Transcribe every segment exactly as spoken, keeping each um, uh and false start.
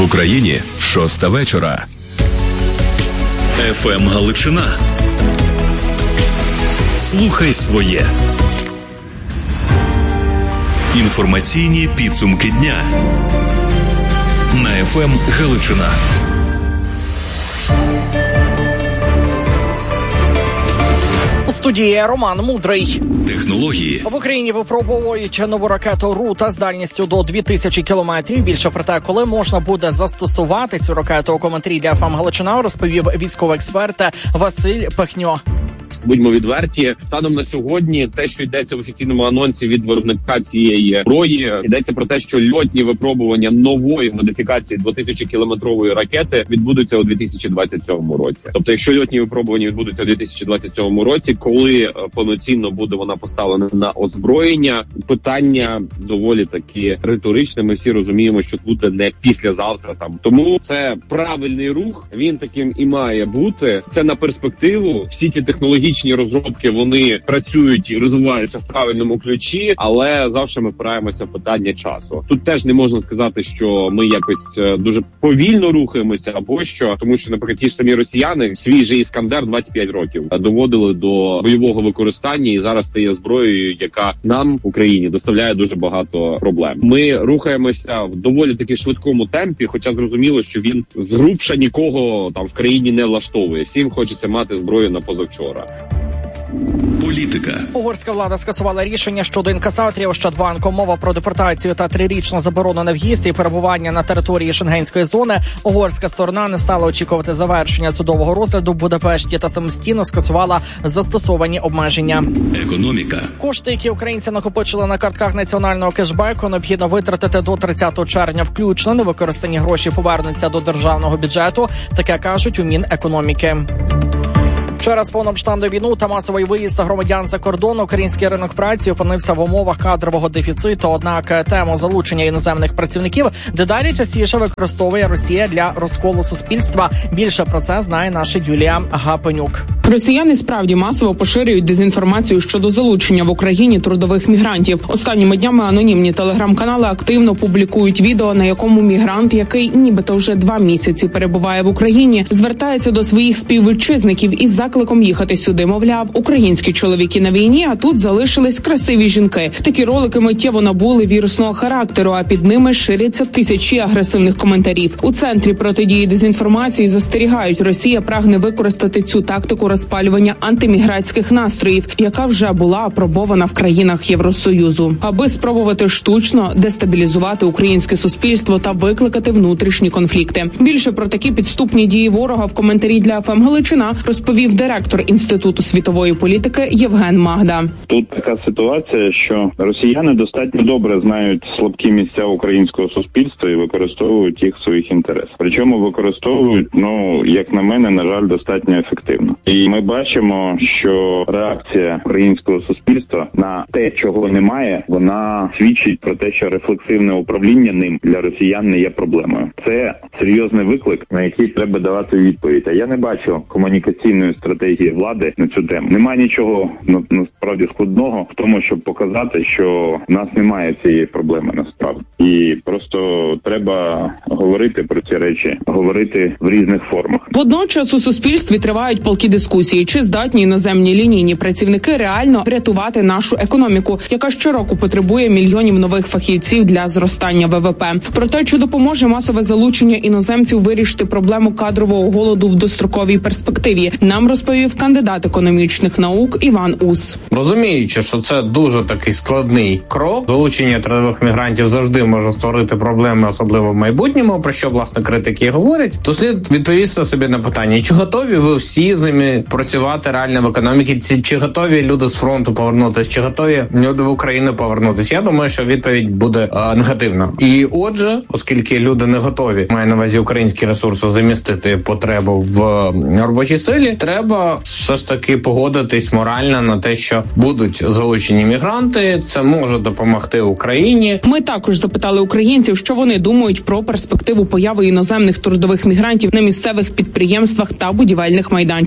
Україні шоста вечора. еф ем Галичина. Слухай своє. Інформаційні підсумки дня на еф ем Галичина. У студії Роман Мудрий. Технології. В Україні випробовують нову ракету «Рута» з дальністю до дві тисячі кілометрів. Більше про те, коли можна буде застосувати цю ракету, у коментарі для еф ем Галичина розповів військовий експерт Василь Пихньо. Будьмо відверті, станом на сьогодні те, що йдеться в офіційному анонсі від виробника цієї зброї, йдеться про те, що льотні випробування нової модифікації двотисячокілометрової ракети відбудуться у дві тисячі двадцять сьомому році. Тобто, якщо льотні випробування відбудуться у дві тисячі двадцять сьомому році, коли повноцінно буде вона поставлена на озброєння, питання доволі таки риторичне. Ми всі розуміємо, що буде не післязавтра там. Тому це правильний рух, він таким і має бути. Це на перспективу. Всі ці технології розробки, вони працюють і розвиваються в правильному ключі, але завжди ми впираємося в питання часу. Тут теж не можна сказати, що ми якось дуже повільно рухаємося або що, тому що, наприклад, ті ж самі росіяни свій же Іскандер двадцять п'ять років доводили до бойового використання, і зараз це є зброєю, яка нам в Україні доставляє дуже багато проблем. Ми рухаємося в доволі таки швидкому темпі, хоча зрозуміло, що він згрубша нікого там в країні не влаштовує. Всім хочеться мати зброю на позавчора. Політика. Угорська влада скасувала рішення щодо інкасаторів Ощадбанку. Мова про депортацію та трирічну заборону на в'їзд і перебування на території шенгенської зони. Угорська сторона не стала очікувати завершення судового розгляду в Будапешті та самостійно скасувала застосовані обмеження. Економіка. Кошти, які українці накопичили на картках національного кешбеку, необхідно витратити до тридцятого червня включно. Невикористані гроші повернуться до державного бюджету. Таке кажуть у Мінекономіки. Через повномасштабну війну та масовий виїзд громадян за кордон український ринок праці опинився в умовах кадрового дефіциту. Однак тему залучення іноземних працівників дедалі частіше використовує Росія для розколу суспільства. Більше про це знає наша Юлія Гапенюк. Росіяни справді масово поширюють дезінформацію щодо залучення в Україні трудових мігрантів. Останніми днями анонімні телеграм-канали активно публікують відео, на якому мігрант, який нібито вже два місяці перебуває в Україні, звертається до своїх співвітчизників із закликом їхати сюди. Мовляв, українські чоловіки на війні, а тут залишились красиві жінки. Такі ролики миттєво набули вірусного характеру, а під ними ширяться тисячі агресивних коментарів. У центрі протидії дезінформації застерігають, Росія прагне використати цю тактику розпалювання антимігрантських настроїв, яка вже була апробована в країнах Євросоюзу, аби спробувати штучно дестабілізувати українське суспільство та викликати внутрішні конфлікти. Більше про такі підступні дії ворога в коментарі для еф ем Галичина розповів директор Інституту світової політики Євген Магда. Тут така ситуація, що росіяни достатньо добре знають слабкі місця українського суспільства і використовують їх в своїх інтересах. Причому використовують, ну, як на мене, на жаль, достатньо ефективно. І ми бачимо, що реакція українського суспільства на те, чого немає, вона свідчить про те, що рефлексивне управління ним для росіян не є проблемою. Це серйозний виклик, на який треба давати відповідь. А я не бачу комунікаційної стратегії влади на цю тему. Немає нічого, ну, насправді, складного в тому, щоб показати, що в нас немає цієї проблеми насправді. І просто треба говорити про ці речі, говорити в різних формах. Водночас у суспільстві тривають палкі дискусії, чи здатні іноземні лінійні працівники реально врятувати нашу економіку, яка щороку потребує мільйонів нових фахівців для зростання ве ве пе. Про те, чи допоможе масове залучення іноземців вирішити проблему кадрового голоду в достроковій перспективі, нам розповів кандидат економічних наук Іван Ус. Розуміючи, що це дуже такий складний крок, залучення трудових мігрантів завжди може створити проблеми, особливо в майбутньому, про що, власне, критики говорять, то слід відповісти собі на питання, чи готові ви всі з ними працювати реально в економіці, чи готові люди з фронту повернутися, чи готові люди в Україну повернутися. Я думаю, що відповідь буде е, негативна. І отже, оскільки люди не готові, маю на увазі українські ресурси, замістити потребу в робочій силі, треба все ж таки погодитись морально на те, що будуть залучені мігранти, це може допомогти Україні. Ми також запитали українців, що вони думають про перспективу появи іноземних трудових мігрантів на місцевих підприємствах та будівельних майданчиках.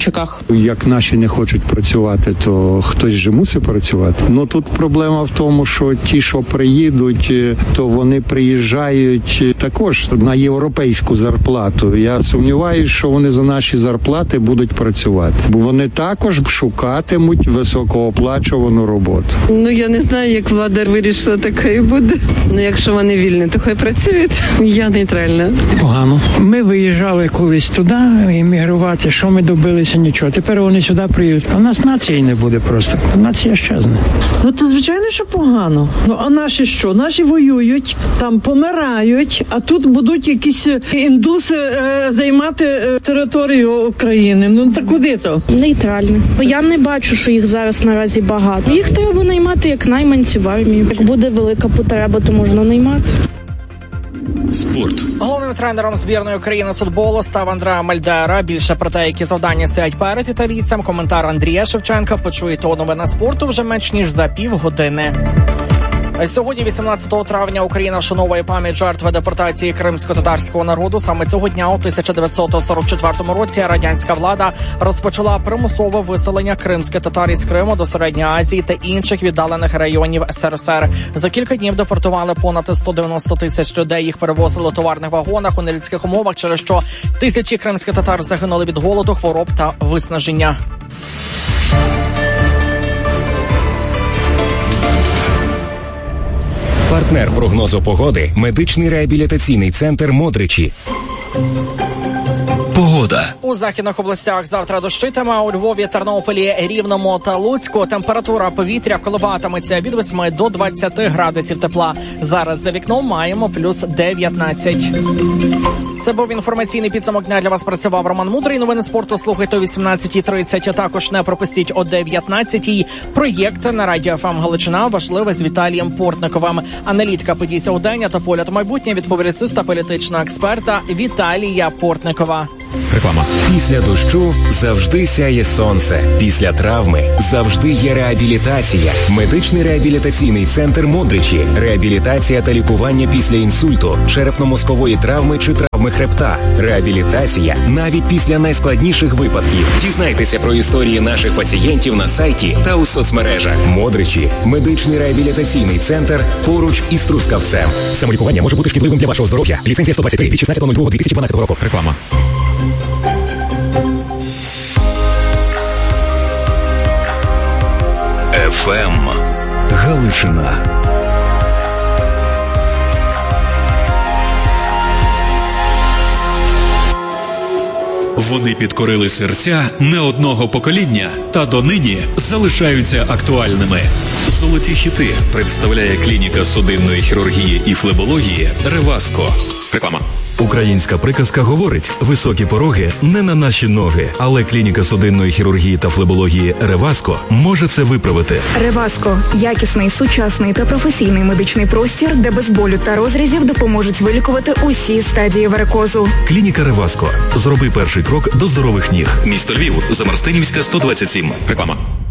Як наші не хочуть працювати, то хтось же мусить працювати. Ну тут проблема в тому, що ті, що приїдуть, то вони приїжджають також на європейську зарплату. Я сумніваюся, що вони за наші зарплати будуть працювати. Бо вони також шукатимуть високооплачувану роботу. Ну, я не знаю, як влада вирішила, таке і буде. Ну, якщо вони вільні, то хай працюють. Я нейтральна. Погано. Ми виїжджали колись туди, емігрувати, що ми добилися, нічого. Тепер вони сюди приїдуть. А в нас нації не буде просто. Нація щезне. Ну, то звичайно, що погано. Ну, а наші що? Наші воюють, там помирають, а тут будуть якісь індуси е, займати е, територію України. Ну, так куди то? Нейтрально. Бо я не бачу, що їх зараз наразі багато. Їх треба наймати як найманців в армії. Як буде велика потреба, то можна наймати. Спорт. Головним тренером збірної України з футболу став Андреа Мальдера. Більше про те, які завдання стоять перед італійцем, коментар Андрія Шевченка почуєте у новинах спорту вже менш ніж за півгодини. Сьогодні, вісімнадцятого травня, Україна вшановує пам'ять жертв депортації кримсько-татарського народу. Саме цього дня у тисяча дев'ятсот сорок четвертому році радянська влада розпочала примусове виселення кримських татар із Криму до Середньої Азії та інших віддалених районів ес ер ес ер. За кілька днів депортували понад сто дев'яносто тисяч людей. Їх перевозили у товарних вагонах у нелюдських умовах, через що тисячі кримських татар загинули від голоду, хвороб та виснаження. Партнер прогнозу погоди – медичний реабілітаційний центр «Модричі». Погода. У західних областях завтра дощитиме, у Львові, Тернополі, Рівному та Луцьку температура повітря коливатиметься від восьми до двадцяти градусів тепла. Зараз за вікном маємо плюс дев'ятнадцять. Це був інформаційний підсумок дня. Для вас працював Роман Мудрий. Новини спорту слухайте о вісімнадцятій тридцять. А також не пропустіть о дев'ятнадцятій. Проєкт на Радіо еф ем Галичина важливе з Віталієм Портниковим. Аналітика подій сьогодення та погляд у майбутнє від публіциста, політичного експерта Віталія Портникова. Реклама. Після дощу завжди сяє сонце. Після травми завжди є реабілітація. Медичний реабілітаційний центр «Модричі». Реабілітація та лікування після інсульту, черепно-мозкової травми чи травми хребта. Реабілітація навіть після найскладніших випадків. Дізнайтеся про історії наших пацієнтів на сайті та у соцмережах. «Модричі» – медичний реабілітаційний центр поруч із Трускавцем. Самолікування може бути шкідливим для вашого здоров'я. Ліцензія сто двадцять три від шістнадцятого лютого дві тисячі дванадцятого року. Реклама. еф ем Галичина. Вони підкорили серця не одного покоління та донині залишаються актуальними. Золоті хіти представляє клініка судинної хірургії і флебології «Реваско». Реклама. Українська приказка говорить: високі пороги не на наші ноги, але клініка судинної хірургії та флебології «Реваско» може це виправити. «Реваско» – якісний, сучасний та професійний медичний простір, де без болю та розрізів допоможуть вилікувати усі стадії варикозу. Клініка «Реваско». Зроби перший крок до здорових ніг. Місто Львів, Замарстинівська, сто двадцять сім. Реклама.